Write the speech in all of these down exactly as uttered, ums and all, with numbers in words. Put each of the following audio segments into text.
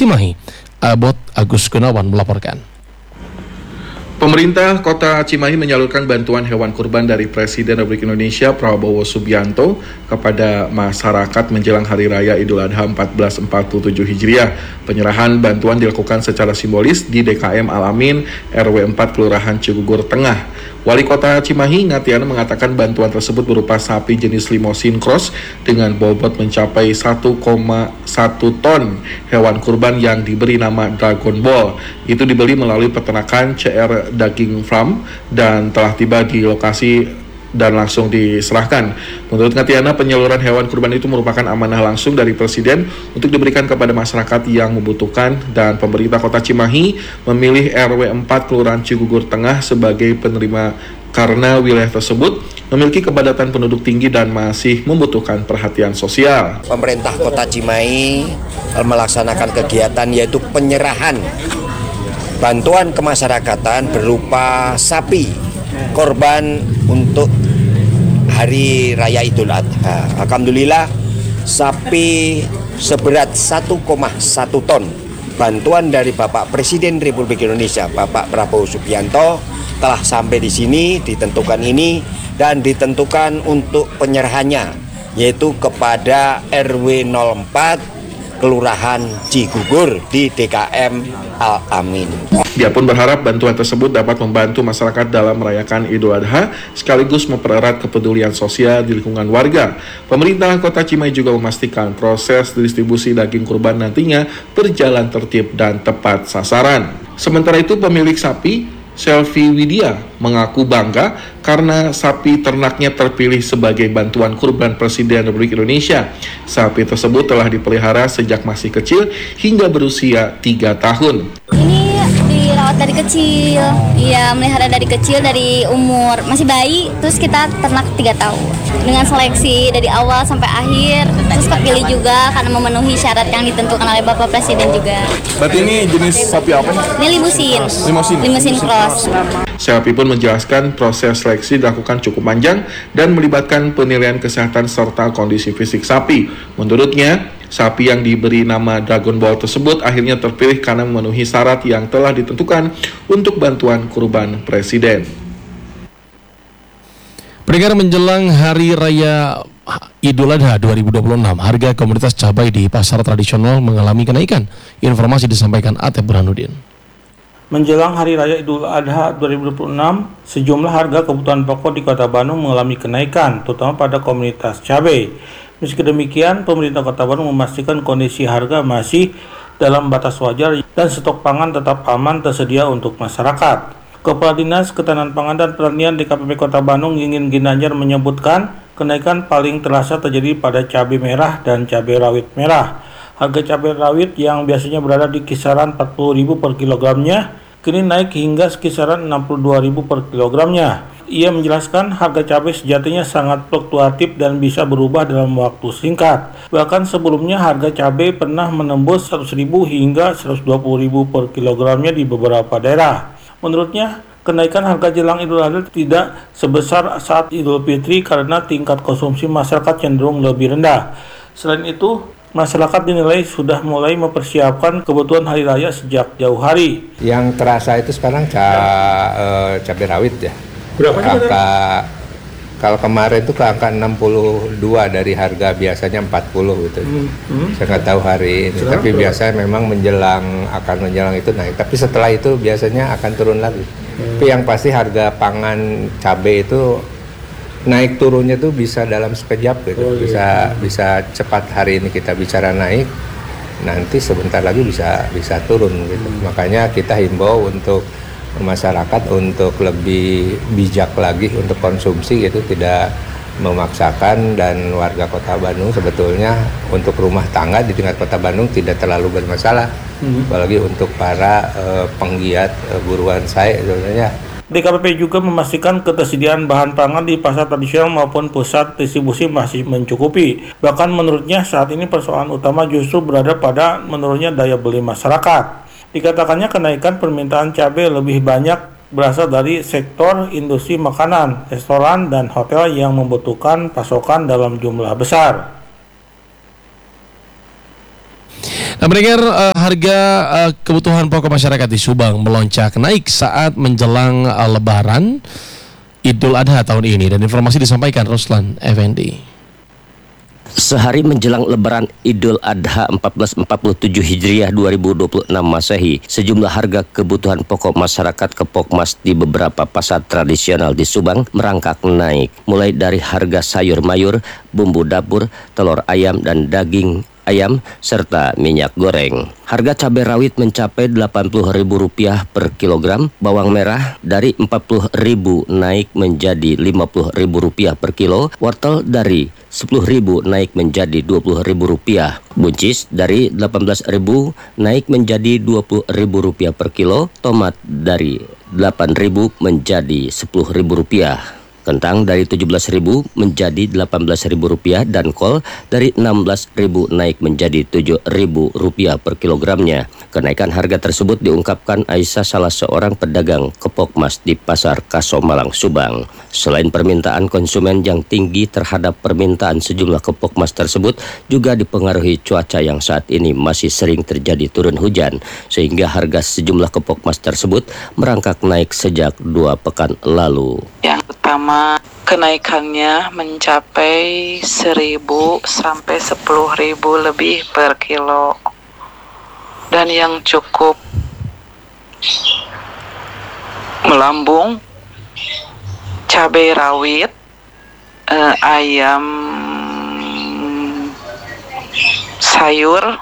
Cimahi. Abot Agus Gunawan melaporkan. Pemerintah Kota Cimahi menyalurkan bantuan hewan kurban dari Presiden Republik Indonesia Prabowo Subianto kepada masyarakat menjelang Hari Raya Idul Adha seribu empat ratus empat puluh tujuh Hijriah. Penyerahan bantuan dilakukan secara simbolis di D K M Al-Amin R W empat Kelurahan Cigugur Tengah. Wali Kota Cimahi Ngatiana mengatakan bantuan tersebut berupa sapi jenis Limousin Cross dengan bobot mencapai satu koma satu ton hewan kurban yang diberi nama Dragon Ball. Itu dibeli melalui peternakan C R Daging Farm dan telah tiba di lokasi dan langsung diserahkan. Menurut Ngatiana, penyaluran hewan kurban itu merupakan amanah langsung dari Presiden untuk diberikan kepada masyarakat yang membutuhkan, dan pemerintah Kota Cimahi memilih R W empat Kelurahan Cigugur Tengah sebagai penerima karena wilayah tersebut memiliki kepadatan penduduk tinggi dan masih membutuhkan perhatian sosial. Pemerintah Kota Cimahi melaksanakan kegiatan yaitu penyerahan bantuan kemasyarakatan berupa sapi korban untuk Hari Raya Idul Adha. Alhamdulillah, sapi seberat satu koma satu ton bantuan dari Bapak Presiden Republik Indonesia, Bapak Prabowo Subianto, telah sampai di sini, ditentukan ini, dan ditentukan untuk penyerahannya, yaitu kepada R W nol empat Kelurahan Cigugur di D K M Al-Amin. Dia pun berharap bantuan tersebut dapat membantu masyarakat dalam merayakan Idul Adha sekaligus mempererat kepedulian sosial di lingkungan warga. Pemerintah Kota Cimahi juga memastikan proses distribusi daging kurban nantinya berjalan tertib dan tepat sasaran. Sementara itu, pemilik sapi Selvi Widya mengaku bangga karena sapi ternaknya terpilih sebagai bantuan kurban Presiden Republik Indonesia. Sapi tersebut telah dipelihara sejak masih kecil hingga berusia tiga tahun. Ini dirawat dari kecil, iya melihara dari kecil, dari umur masih bayi, terus kita ternak tiga tahun. Dengan seleksi dari awal sampai akhir, terus kepilih juga karena memenuhi syarat yang ditentukan oleh Bapak Presiden juga. Berarti ini jenis sapi apa nih? Ini Limousin, Limousin, Limousin Cross. Selvi pun menjelaskan proses seleksi dilakukan cukup panjang dan melibatkan penilaian kesehatan serta kondisi fisik sapi. Menurutnya, sapi yang diberi nama Dragon Ball tersebut akhirnya terpilih karena memenuhi syarat yang telah ditentukan untuk bantuan kurban Presiden. Pendengar, menjelang Hari Raya Idul Adha dua ribu dua puluh enam, harga komoditas cabai di pasar tradisional mengalami kenaikan. Informasi disampaikan Atep Burhanuddin. Menjelang Hari Raya Idul Adha dua ribu dua puluh enam, sejumlah harga kebutuhan pokok di Kota Bandung mengalami kenaikan, terutama pada komoditas cabai. Meski demikian, pemerintah Kota Bandung memastikan kondisi harga masih dalam batas wajar dan stok pangan tetap aman tersedia untuk masyarakat. Kepala Dinas Ketahanan Pangan dan Pertanian D K P P Kota Bandung, Gingin Ginanjar, menyebutkan kenaikan paling terasa terjadi pada cabai merah dan cabai rawit merah. Harga cabai rawit yang biasanya berada di kisaran empat puluh ribu per kilogramnya kini naik hingga kisaran enam puluh dua ribu per kilogramnya. Ia menjelaskan harga cabai sejatinya sangat fluktuatif dan bisa berubah dalam waktu singkat. Bahkan sebelumnya harga cabai pernah menembus seratus ribu hingga seratus dua puluh ribu per kilogramnya di beberapa daerah. Menurutnya, kenaikan harga jelang Idul Adha tidak sebesar saat Idul Fitri karena tingkat konsumsi masyarakat cenderung lebih rendah. Selain itu, masyarakat dinilai sudah mulai mempersiapkan kebutuhan hari raya sejak jauh hari. Yang terasa itu sekarang ca, e, cabai rawit ya. Berapa angka, kalau kemarin itu ke angka enam puluh dua dari harga biasanya empat puluh gitu. Hmm. Hmm. Saya nggak tahu hari ini, Sekarang tapi berapa? Biasanya memang menjelang akan menjelang itu naik. Tapi setelah itu biasanya akan turun lagi. Hmm. Tapi yang pasti harga pangan cabai itu naik turunnya tuh bisa dalam sekejap gitu. Oh, bisa iya. bisa cepat hari ini kita bicara naik, nanti sebentar lagi bisa bisa turun gitu. Hmm. Makanya kita himbau untuk masyarakat untuk lebih bijak lagi untuk konsumsi gitu, tidak memaksakan, dan warga Kota Bandung sebetulnya untuk rumah tangga di tingkat Kota Bandung tidak terlalu bermasalah. Hmm. Apalagi untuk para uh, penggiat uh, buruan saya sebenarnya. D K P P juga memastikan ketersediaan bahan pangan di pasar tradisional maupun pusat distribusi masih mencukupi. Bahkan menurutnya saat ini persoalan utama justru berada pada menurunnya daya beli masyarakat. Dikatakannya kenaikan permintaan cabai lebih banyak berasal dari sektor industri makanan, restoran, dan hotel yang membutuhkan pasokan dalam jumlah besar. Nah, mendengar uh, harga uh, kebutuhan pokok masyarakat di Subang melonjak naik saat menjelang uh, Lebaran Idul Adha tahun ini, dan informasi disampaikan Ruslan Effendi. Sehari menjelang Lebaran Idul Adha seribu empat ratus empat puluh tujuh Hijriah dua ribu dua puluh enam Masehi, sejumlah harga kebutuhan pokok masyarakat Kepokmas di beberapa pasar tradisional di Subang merangkak naik, mulai dari harga sayur mayur, bumbu dapur, telur ayam dan daging ayam, serta minyak goreng. Harga cabai rawit mencapai delapan puluh ribu rupiah per kilogram, bawang merah dari empat puluh ribu naik menjadi lima puluh ribu rupiah per kilo, wortel dari sepuluh ribu naik menjadi dua puluh ribu rupiah, buncis dari delapan belas ribu naik menjadi dua puluh ribu rupiah per kilo, tomat dari delapan ribu menjadi sepuluh ribu rupiah. Kentang dari tujuh belas ribu menjadi delapan belas ribu rupiah, dan kol dari enam belas ribu naik menjadi tujuh ribu rupiah per kilogramnya. Kenaikan harga tersebut diungkapkan Aisyah, salah seorang pedagang Kepokmas di Pasar Kasomalang, Subang. Selain permintaan konsumen yang tinggi terhadap permintaan sejumlah Kepokmas tersebut, juga dipengaruhi cuaca yang saat ini masih sering terjadi turun hujan, sehingga harga sejumlah Kepokmas tersebut merangkak naik sejak dua pekan lalu. Yang pertama, kenaikannya mencapai seribu sampai sepuluh ribu lebih per kilo. Dan yang cukup melambung, cabai rawit, eh, ayam sayur,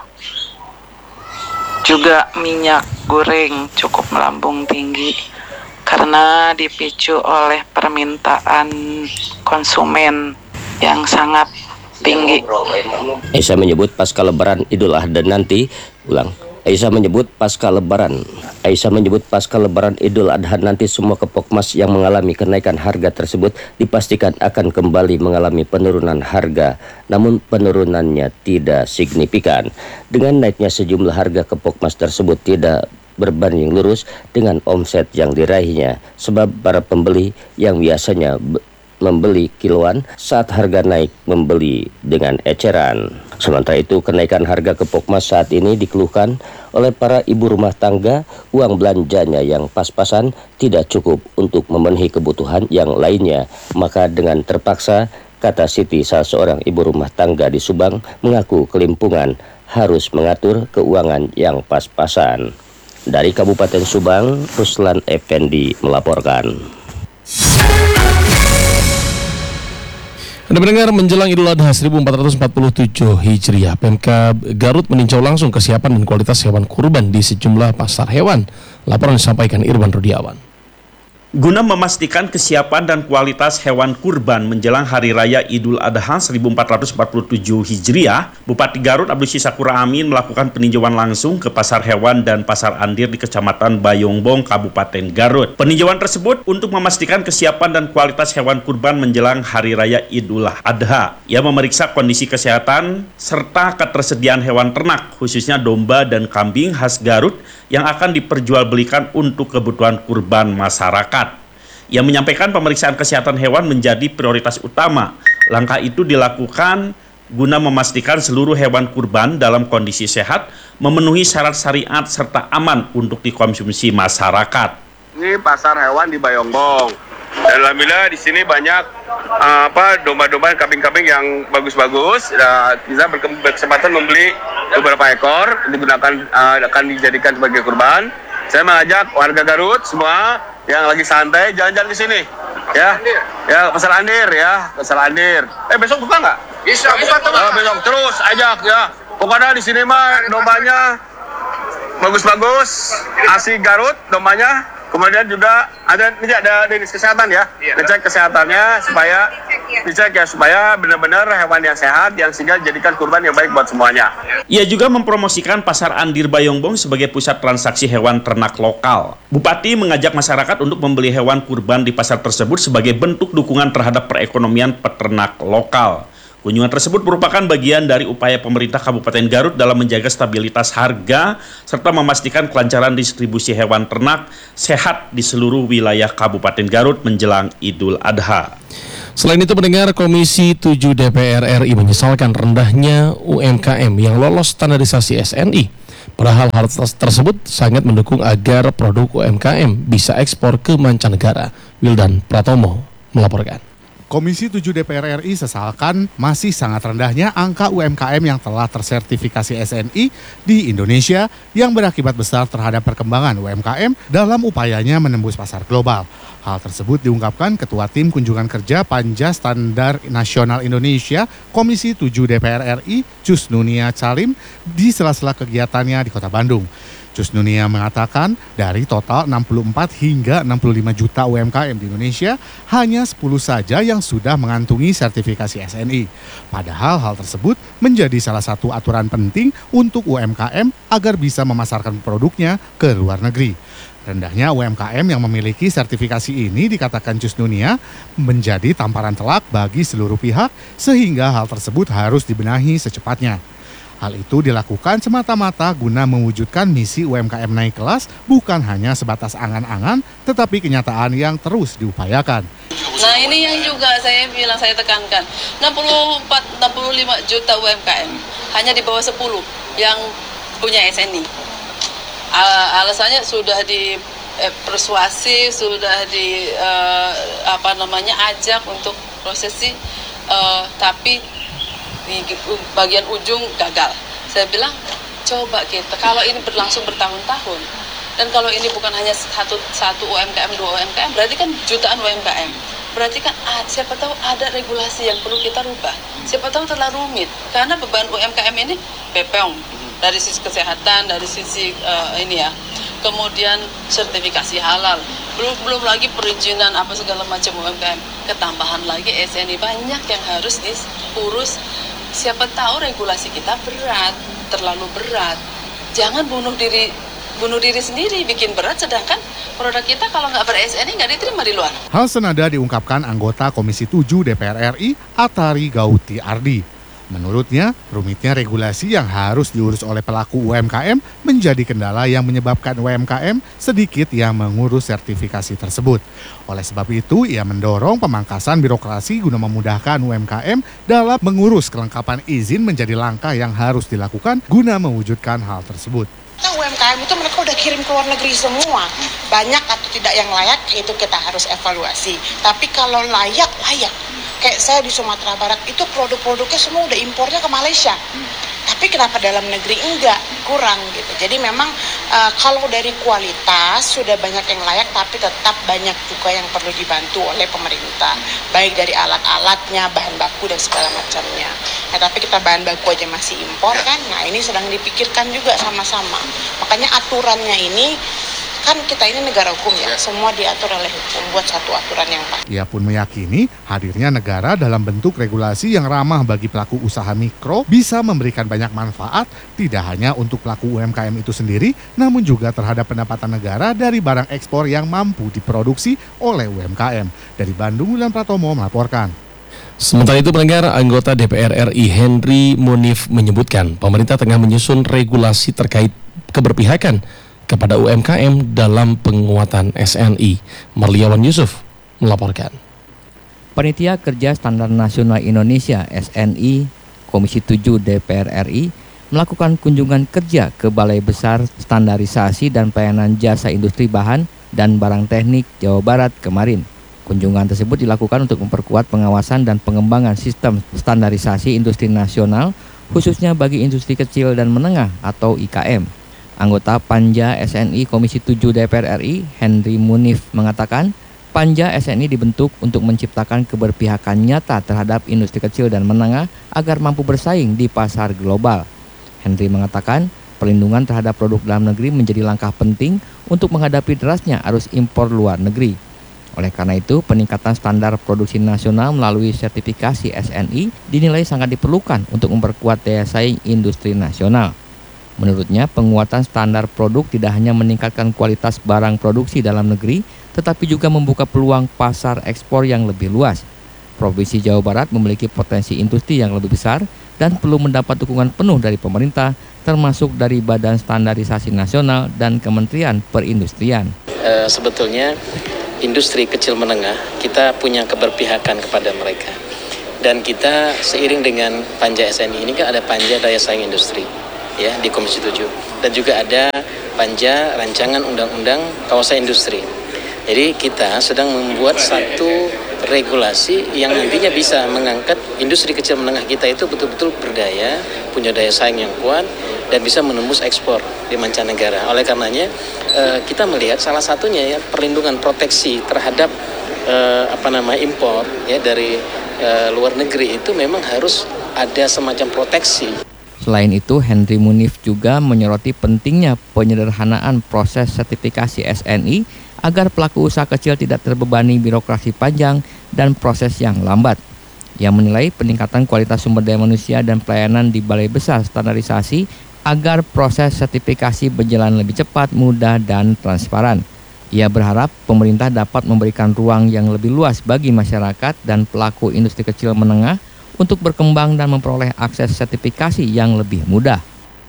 juga minyak goreng cukup melambung tinggi karena dipicu oleh permintaan konsumen yang sangat tinggi. Aisyah menyebut pasca Lebaran Idul Adha nanti, ulang. Aisyah menyebut pasca Lebaran. Aisyah menyebut pasca Lebaran Idul Adha nanti semua Kepokmas yang mengalami kenaikan harga tersebut dipastikan akan kembali mengalami penurunan harga, namun penurunannya tidak signifikan. Dengan naiknya sejumlah harga Kepokmas tersebut tidak berbanding lurus dengan omset yang diraihnya, sebab para pembeli yang biasanya membeli kiloan saat harga naik membeli dengan eceran. Sementara itu, kenaikan harga Kepokmas saat ini dikeluhkan oleh para ibu rumah tangga. Uang belanjanya yang pas-pasan tidak cukup untuk memenuhi kebutuhan yang lainnya. Maka dengan terpaksa, kata Siti, salah seorang ibu rumah tangga di Subang, mengaku kelimpungan harus mengatur keuangan yang pas-pasan. Dari Kabupaten Subang, Ruslan Effendi melaporkan. Anda mendengar menjelang Idul Adha seribu empat ratus empat puluh tujuh Hijriah, Pemkab Garut meninjau langsung kesiapan dan kualitas hewan kurban di sejumlah pasar hewan. Laporan disampaikan Irwan Rudiawan. Guna memastikan kesiapan dan kualitas hewan kurban menjelang Hari Raya Idul Adha seribu empat ratus empat puluh tujuh Hijriah, Bupati Garut Abdul Syisakura Amin melakukan peninjauan langsung ke pasar hewan dan pasar Andir di Kecamatan Bayongbong, Kabupaten Garut. Peninjauan tersebut untuk memastikan kesiapan dan kualitas hewan kurban menjelang Hari Raya Idul Adha. Ia memeriksa kondisi kesehatan serta ketersediaan hewan ternak, khususnya domba dan kambing khas Garut yang akan diperjualbelikan untuk kebutuhan kurban masyarakat. Ia menyampaikan pemeriksaan kesehatan hewan menjadi prioritas utama. Langkah itu dilakukan guna memastikan seluruh hewan kurban dalam kondisi sehat, memenuhi syarat syariat serta aman untuk dikonsumsi masyarakat. Ini pasar hewan di Bayongbong. Dan alhamdulillah di sini banyak uh, apa domba-domba, kambing-kambing yang bagus-bagus. Uh, kita berkesempatan membeli beberapa ekor digunakan uh, akan dijadikan sebagai kurban. Saya mengajak warga Garut semua yang lagi santai jalan-jalan di sini, ya, ya pasar Andir, ya pasar Andir. Eh besok buka nggak? Bisa, buka tuh. Uh, besok terus ajak ya. Pokoknya di sini mah dombanya bagus-bagus, asli Garut dombanya. Kemudian juga ada ini ada dinas kesehatan ya, dicek kesehatannya supaya dicek ya supaya benar-benar hewan yang sehat yang sehingga dijadikan kurban yang baik buat semuanya. Ia juga mempromosikan pasar Andir Bayongbong sebagai pusat transaksi hewan ternak lokal. Bupati mengajak masyarakat untuk membeli hewan kurban di pasar tersebut sebagai bentuk dukungan terhadap perekonomian peternak lokal. Kunjungan tersebut merupakan bagian dari upaya pemerintah Kabupaten Garut dalam menjaga stabilitas harga serta memastikan kelancaran distribusi hewan ternak sehat di seluruh wilayah Kabupaten Garut menjelang Idul Adha. Selain itu, pendengar, Komisi tujuh D P R R I menyesalkan rendahnya U M K M yang lolos standarisasi S N I. Padahal hal tersebut sangat mendukung agar produk U M K M bisa ekspor ke mancanegara. Wildan Pratomo melaporkan. Komisi tujuh D P R R I sesalkan masih sangat rendahnya angka U M K M yang telah tersertifikasi S N I di Indonesia yang berakibat besar terhadap perkembangan U M K M dalam upayanya menembus pasar global. Hal tersebut diungkapkan Ketua Tim Kunjungan Kerja Panja Standar Nasional Indonesia Komisi tujuh D P R R I Cusnunia Calim di sela-sela kegiatannya di Kota Bandung. Cusnunia mengatakan dari total enam puluh empat hingga enam puluh lima juta U M K M di Indonesia, hanya sepuluh saja yang sudah mengantungi sertifikasi S N I. Padahal hal tersebut menjadi salah satu aturan penting untuk U M K M agar bisa memasarkan produknya ke luar negeri. Rendahnya U M K M yang memiliki sertifikasi ini dikatakan Cusnunia menjadi tamparan telak bagi seluruh pihak sehingga hal tersebut harus dibenahi secepatnya. Hal itu dilakukan semata-mata guna mewujudkan misi U M K M naik kelas bukan hanya sebatas angan-angan tetapi kenyataan yang terus diupayakan. Nah ini yang juga saya bilang, saya tekankan, enam puluh empat sampai enam puluh lima juta U M K M, hanya di bawah sepuluh yang punya S N I. Alasannya sudah di eh, persuasif, sudah di eh, apa namanya ajak untuk prosesi, eh, tapi di bagian ujung gagal. Saya bilang coba kita, kalau ini berlangsung bertahun-tahun dan kalau ini bukan hanya satu satu U M K M, dua U M K M, berarti kan jutaan U M K M. Berarti kan ah, siapa tahu ada regulasi yang perlu kita rubah. Siapa tahu terlalu rumit karena beban U M K M ini bepong dari sisi kesehatan, dari sisi uh, ini ya. Kemudian sertifikasi halal. Belum belum lagi perizinan apa segala macam U M K M. Ketambahan lagi S N I, banyak yang harus diurus. Siapa tahu regulasi kita berat, terlalu berat. Jangan bunuh diri bunuh diri sendiri, bikin berat, sedangkan produk kita kalau nggak ber-S N I nggak diterima di luar. Hal senada diungkapkan anggota Komisi tujuh D P R R I, Atari Gauti Ardi. Menurutnya, rumitnya regulasi yang harus diurus oleh pelaku U M K M menjadi kendala yang menyebabkan U M K M sedikit yang mengurus sertifikasi tersebut. Oleh sebab itu, ia mendorong pemangkasan birokrasi guna memudahkan U M K M dalam mengurus kelengkapan izin menjadi langkah yang harus dilakukan guna mewujudkan hal tersebut. Nah, U M K M itu mereka udah kirim ke luar negeri semua. Banyak atau tidak yang layak, itu kita harus evaluasi. Tapi kalau layak, layak. Kayak saya di Sumatera Barat, itu produk-produknya semua udah impornya ke Malaysia. Tapi kenapa dalam negeri enggak? Kurang gitu. Jadi memang uh, kalau dari kualitas sudah banyak yang layak, tapi tetap banyak juga yang perlu dibantu oleh pemerintah. Baik dari alat-alatnya, bahan baku dan segala macamnya. Nah, tapi kita bahan baku aja masih impor kan? Nah ini sedang dipikirkan juga sama-sama. Makanya aturannya ini, kan kita ini negara hukum ya, semua diatur oleh hukum, buat satu aturan yang pas. Ia pun meyakini hadirnya negara dalam bentuk regulasi yang ramah bagi pelaku usaha mikro bisa memberikan banyak manfaat, tidak hanya untuk pelaku U M K M itu sendiri, namun juga terhadap pendapatan negara dari barang ekspor yang mampu diproduksi oleh U M K M. Dari Bandung, Wildan Pratomo melaporkan. Sementara itu, pendengar, anggota D P R R I Henry Munif menyebutkan pemerintah tengah menyusun regulasi terkait keberpihakan kepada U M K M dalam penguatan S N I. Marliawan Yusuf melaporkan. Panitia Kerja Standar Nasional Indonesia S N I Komisi tujuh D P R R I melakukan kunjungan kerja ke Balai Besar Standarisasi dan Pelayanan Jasa Industri Bahan dan Barang Teknik Jawa Barat kemarin. Kunjungan tersebut dilakukan untuk memperkuat pengawasan dan pengembangan sistem standarisasi industri nasional, khususnya bagi industri kecil dan menengah atau I K M. Anggota Panja S N I Komisi tujuh D P R R I, Henry Munif, mengatakan Panja S N I dibentuk untuk menciptakan keberpihakan nyata terhadap industri kecil dan menengah agar mampu bersaing di pasar global. Henry mengatakan perlindungan terhadap produk dalam negeri menjadi langkah penting untuk menghadapi derasnya arus impor luar negeri. Oleh karena itu, peningkatan standar produksi nasional melalui sertifikasi S N I dinilai sangat diperlukan untuk memperkuat daya saing industri nasional. Menurutnya, penguatan standar produk tidak hanya meningkatkan kualitas barang produksi dalam negeri, tetapi juga membuka peluang pasar ekspor yang lebih luas. Provinsi Jawa Barat memiliki potensi industri yang lebih besar dan perlu mendapat dukungan penuh dari pemerintah, termasuk dari Badan Standarisasi Nasional dan Kementerian Perindustrian. E, sebetulnya industri kecil menengah kita punya keberpihakan kepada mereka. Dan kita seiring dengan Panja S N I ini kan ada Panja Daya Saing Industri. Ya, di Komisi tujuh. dan juga ada panja rancangan undang-undang kawasan industri. Jadi kita sedang membuat satu regulasi yang nantinya bisa mengangkat industri kecil menengah kita itu betul-betul berdaya, punya daya saing yang kuat, dan bisa menembus ekspor di mancanegara. Oleh karenanya kita melihat salah satunya ya perlindungan proteksi terhadap eh, apa namanya impor ya dari eh, luar negeri itu memang harus ada semacam proteksi. Selain itu, Henry Munif juga menyoroti pentingnya penyederhanaan proses sertifikasi S N I agar pelaku usaha kecil tidak terbebani birokrasi panjang dan proses yang lambat. Ia menilai peningkatan kualitas sumber daya manusia dan pelayanan di Balai Besar Standarisasi agar proses sertifikasi berjalan lebih cepat, mudah, dan transparan. Ia berharap pemerintah dapat memberikan ruang yang lebih luas bagi masyarakat dan pelaku industri kecil menengah untuk berkembang dan memperoleh akses sertifikasi yang lebih mudah.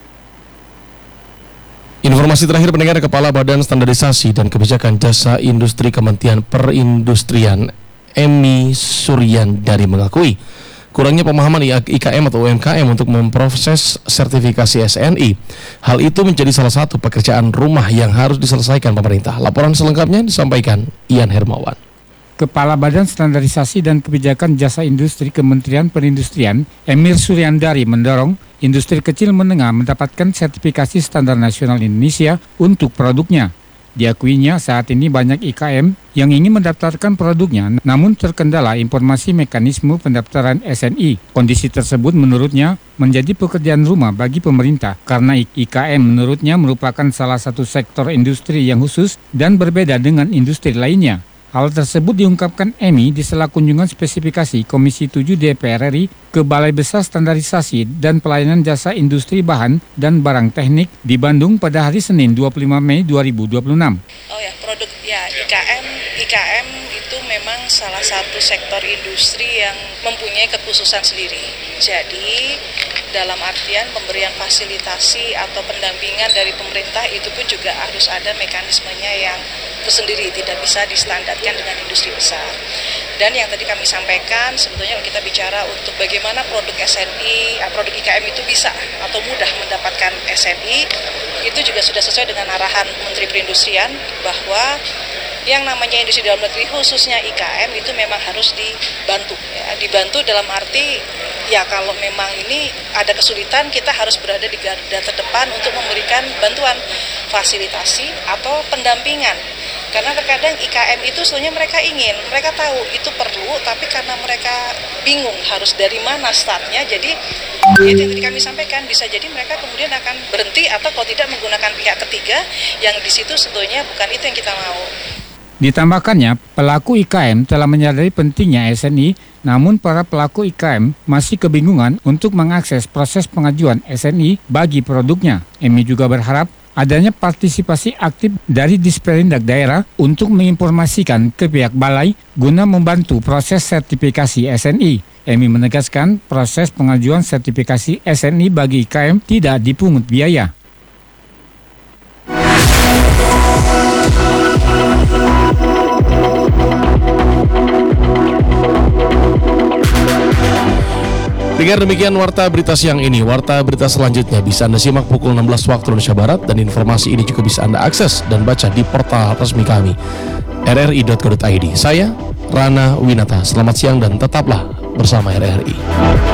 Informasi terakhir, pendengar, Kepala Badan Standarisasi dan Kebijakan Jasa Industri Kementerian Perindustrian Emi Suryandari mengakui kurangnya pemahaman I K M atau U M K M untuk memproses sertifikasi S N I. Hal itu menjadi salah satu pekerjaan rumah yang harus diselesaikan pemerintah. Laporan selengkapnya disampaikan Ian Hermawan. Kepala Badan Standarisasi dan Kebijakan Jasa Industri Kementerian Perindustrian Emi Suryandari mendorong industri kecil menengah mendapatkan sertifikasi standar nasional Indonesia untuk produknya. Diakuinya saat ini banyak I K M yang ingin mendaftarkan produknya, namun terkendala informasi mekanisme pendaftaran S N I. Kondisi tersebut menurutnya menjadi pekerjaan rumah bagi pemerintah, karena I K M menurutnya merupakan salah satu sektor industri yang khusus dan berbeda dengan industri lainnya. Hal tersebut diungkapkan Emi di sela kunjungan spesifikasi Komisi tujuh D P R R I ke Balai Besar Standarisasi dan Pelayanan Jasa Industri Bahan dan Barang Teknik di Bandung pada hari Senin dua puluh lima Mei dua ribu dua puluh enam. Oh ya, produk ya I K M, I K M itu memang salah satu sektor industri yang mempunyai kekhususan sendiri. Jadi dalam artian pemberian fasilitasi atau pendampingan dari pemerintah itu pun juga harus ada mekanismenya yang tersendiri, tidak bisa distandarkan dengan industri besar. Dan yang tadi kami sampaikan, sebetulnya kita bicara untuk bagaimana produk S N I, produk I K M itu bisa atau mudah mendapatkan S N I, itu juga sudah sesuai dengan arahan Menteri Perindustrian bahwa yang namanya industri dalam negeri khususnya I K M itu memang harus dibantu. Ya. Dibantu dalam arti ya kalau memang ini ada kesulitan, kita harus berada di garda terdepan untuk memberikan bantuan fasilitasi atau pendampingan. Karena terkadang I K M itu sebenarnya mereka ingin, mereka tahu itu perlu, tapi karena mereka bingung harus dari mana startnya, jadi itu yang tadi kami sampaikan, bisa jadi mereka kemudian akan berhenti atau kalau tidak menggunakan pihak ketiga yang di situ sebetulnya bukan itu yang kita mau. Ditambahkannya, pelaku I K M telah menyadari pentingnya S N I, namun para pelaku I K M masih kebingungan untuk mengakses proses pengajuan S N I bagi produknya. Emi juga berharap adanya partisipasi aktif dari Disperindak daerah untuk menginformasikan ke pihak balai guna membantu proses sertifikasi S N I. Emi menegaskan proses pengajuan sertifikasi S N I bagi I K M tidak dipungut biaya. Dengar demikian Warta Berita siang ini. Warta Berita selanjutnya bisa Anda simak pukul enam belas waktu Indonesia Barat, dan informasi ini juga bisa Anda akses dan baca di portal resmi kami r r i dot co dot i d. Saya Rana Winata. Selamat siang dan tetaplah bersama R R I.